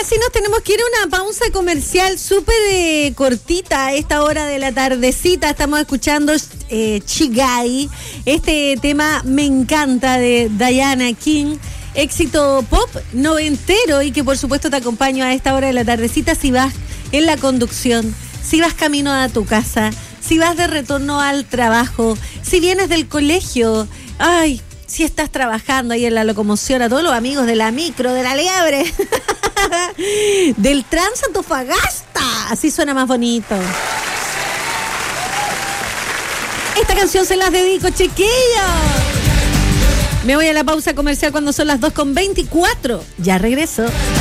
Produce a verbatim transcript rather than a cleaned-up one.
ahora sí nos tenemos que ir a una pausa comercial súper eh, cortita a esta hora de la tardecita. Estamos escuchando eh, Chigai. Este tema me encanta, de Diana King. Éxito pop noventero, y que por supuesto te acompaño a esta hora de la tardecita si vas en la conducción, si vas camino a tu casa, si vas de retorno al trabajo, si vienes del colegio, ay, si estás trabajando ahí en la locomoción, a todos los amigos de la micro, de la liebre, del Trans Antofagasta, así suena más bonito. Esta canción se las dedico, chiquillos. Me voy a la pausa comercial cuando son las dos con veinticuatro. Ya regreso.